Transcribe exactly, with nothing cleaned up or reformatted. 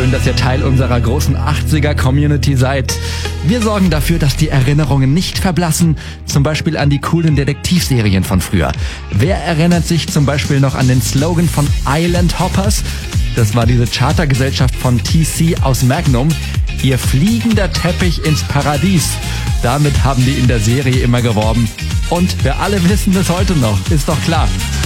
schön, dass ihr Teil unserer großen achtziger-Community seid. Wir sorgen dafür, dass die Erinnerungen nicht verblassen, zum Beispiel an die coolen Detektivserien von früher. Wer erinnert sich zum Beispiel noch an den Slogan von Island Hoppers? Das war diese Chartergesellschaft von T C aus Magnum. Ihr fliegender Teppich ins Paradies. Damit haben die in der Serie immer geworben. Und wir alle wissen es heute noch, ist doch klar.